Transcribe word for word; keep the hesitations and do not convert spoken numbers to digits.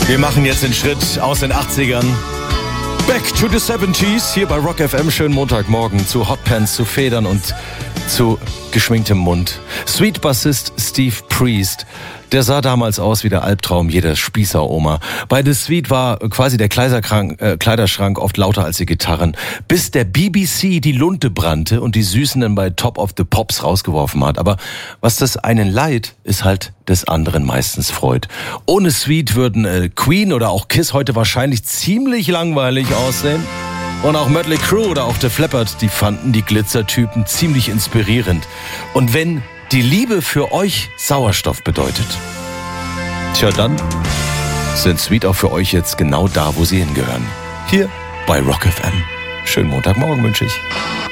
Wir machen jetzt den Schritt aus den achtzigern. Back to the seventies, hier bei Rock F M. Schönen Montagmorgen zu Hotpants, zu Federn und zu geschminktem Mund. Sweet-Bassist Steve Priest, der sah damals aus wie der Albtraum jeder Spießer-Oma. Bei The Sweet war quasi der Kleiderschrank, äh, Kleiderschrank oft lauter als die Gitarren, bis der B B C die Lunte brannte und die Süßen dann bei Top of the Pops rausgeworfen hat. Aber was das einen leid, ist halt des anderen meistens freut. Ohne Sweet würden äh, Queen oder auch Kiss heute wahrscheinlich ziemlich langweilig aussehen. Und auch Mötley Crüe oder auch Def Leppard, die fanden die Glitzertypen ziemlich inspirierend. Und wenn die Liebe für euch Sauerstoff bedeutet, tja, dann sind Sweet auch für euch jetzt genau da, wo sie hingehören. Hier bei Rock F M. Schönen Montagmorgen wünsche ich.